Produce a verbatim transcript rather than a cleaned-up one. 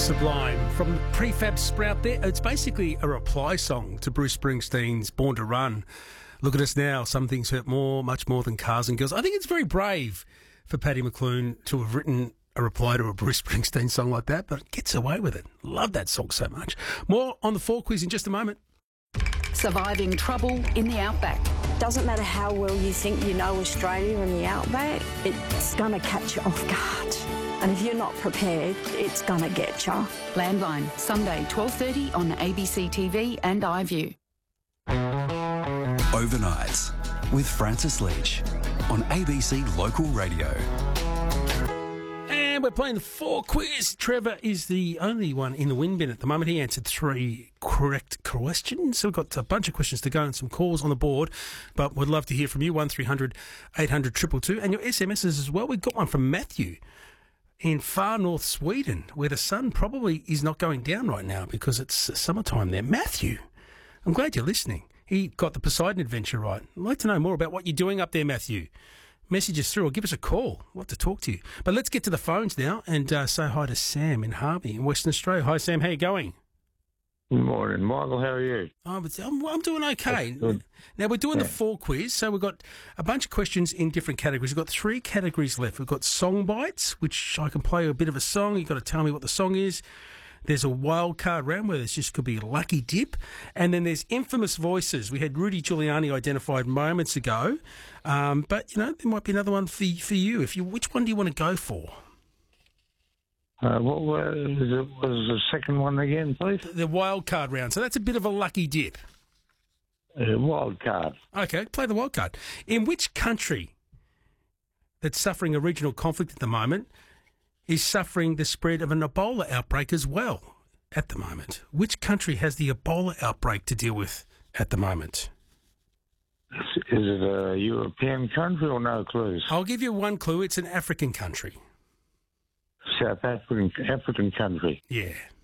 Sublime from Prefab Sprout there. It's basically a reply song to Bruce Springsteen's Born to Run. Look at us now. Some things hurt more, much more than cars and girls. I think it's very brave for Paddy McClune to have written a reply to a Bruce Springsteen song like that, but gets away with it. Love that song so much. More on the Four Quiz in just a moment. Surviving trouble in the outback. Doesn't matter how well you think you know Australia and the outback, it's going to catch you off guard. And if you're not prepared, it's going to get you. Landline, Sunday, twelve thirty on A B C T V and iView. Overnights with Francis Leach on A B C Local Radio. And we're playing the Four Quiz. Trevor is the only one in the win bin at the moment. He answered three correct questions. So we've got a bunch of questions to go and some calls on the board. But we'd love to hear from you, one three hundred eight hundred two two two. And your S M Ses as well. We've got one from Matthew in far north Sweden, where the sun probably is not going down right now because it's summertime there. Matthew, I'm glad you're listening. He got the Poseidon Adventure right. I'd like to know more about what you're doing up there, Matthew. Message us through or give us a call. I'd love to talk to you. But let's get to the phones now and uh, say hi to Sam in Harvey in Western Australia. Hi, Sam. How you going? Good morning, Michael. How are you? Oh, but I'm, I'm doing okay. Good. Now, we're doing Yeah. the Four Quiz, so we've got a bunch of questions in different categories. We've got three categories left. We've got song bites, which I can play a bit of a song. You've got to tell me what the song is. There's a wild card round where this just could be a lucky dip. And then there's infamous voices. We had Rudy Giuliani identified moments ago. Um, but, you know, there might be another one for, for you. If you. Which one do you want to go for? Uh, what was, it, was the second one again, please? The wild card round. So that's a bit of a lucky dip. Uh, wild card. Okay, play the wild card. In which country that's suffering a regional conflict at the moment is suffering the spread of an Ebola outbreak as well at the moment? Which country has the Ebola outbreak to deal with at the moment? Is, is it a European country or no clues? I'll give you one clue. It's an African country. South African African country. Yeah.